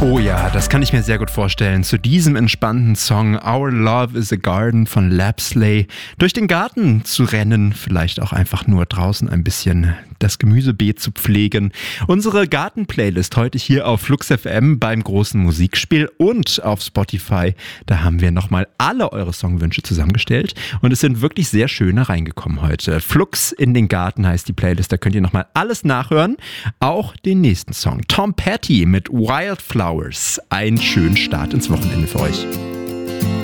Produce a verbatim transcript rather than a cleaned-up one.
Oh ja, das kann ich mir sehr gut vorstellen. Zu diesem entspannten Song Our Love is a Garden von Lapsley durch den Garten zu rennen, vielleicht auch einfach nur draußen ein bisschen das Gemüsebeet zu pflegen. Unsere Garten-Playlist heute hier auf Flux F M beim großen Musikspiel und auf Spotify. Da haben wir nochmal alle eure Songwünsche zusammengestellt und es sind wirklich sehr schöne reingekommen heute. Flux in den Garten heißt die Playlist, da könnt ihr nochmal alles nachhören. Auch den nächsten Song. Tom Petty mit Wildflowers. Einen schönen Start ins Wochenende für euch.